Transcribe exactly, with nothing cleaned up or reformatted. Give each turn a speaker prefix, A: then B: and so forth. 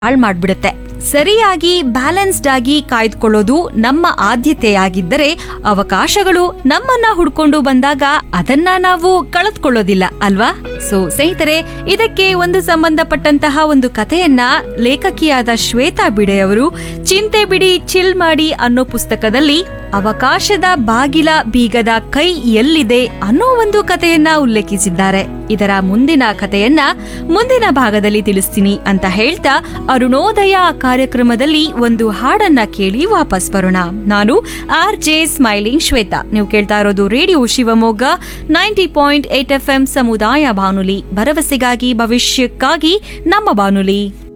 A: ಹಾಳ್ ಮಾಡ್ಬಿಡುತ್ತೆ. ಸರಿಯಾಗಿ ಬ್ಯಾಲೆನ್ಸ್ಡ್ ಆಗಿ ಕಾಯ್ದುಕೊಳ್ಳೋದು ನಮ್ಮ ಆದ್ಯತೆಯಾಗಿದ್ದರೆ ಅವಕಾಶಗಳು ನಮ್ಮನ್ನ ಹುಡ್ಕೊಂಡು ಬಂದಾಗ ಅದನ್ನ ನಾವು ಕಳೆದುಕೊಳ್ಳೋದಿಲ್ಲ ಅಲ್ವಾ? ಸೊ ಸ್ನೇಹಿತರೆ, ಇದಕ್ಕೆ ಒಂದು ಸಂಬಂಧಪಟ್ಟಂತಹ ಒಂದು ಕಥೆಯನ್ನ ಲೇಖಕಿಯಾದ ಶ್ವೇತಾ ಬಿಡೆಯವರು ಚಿಂತೆ ಬಿಡಿ ಚಿಲ್ ಮಾಡಿ ಅನ್ನೋ ಪುಸ್ತಕದಲ್ಲಿ ಅವಕಾಶದ ಬಾಗಿಲ ಬೀಗದ ಕೈ ಎಲ್ಲಿದೆ ಅನ್ನೋ ಒಂದು ಕಥೆಯನ್ನ ಉಲ್ಲೇಖಿಸಿದ್ದಾರೆ. ಇದರ ಮುಂದಿನ ಕಥೆಯನ್ನ ಮುಂದಿನ ಭಾಗದಲ್ಲಿ ತಿಳಿಸ್ತೀನಿ ಅಂತ ಹೇಳ್ತಾ ಅರುಣೋದಯ ಕಾರ್ಯಕ್ರಮದಲ್ಲಿ ಒಂದು ಹಾಡನ್ನ ಕೇಳಿ ವಾಪಸ್ ಬರೋಣ. ನಾನು ಆರ್ ಜೆ ಸ್ಮೈಲಿಂಗ್ ಶ್ವೇತಾ. ನೀವು ಕೇಳ್ತಾ ಇರೋದು radio Shivamogga ninety point eight F M ಸಮುದಾಯ ಬಾನುಲಿ, ಭರವಸೆಗಾಗಿ ಭವಿಷ್ಯಕ್ಕಾಗಿ ನಮ್ಮ ಬಾನುಲಿ.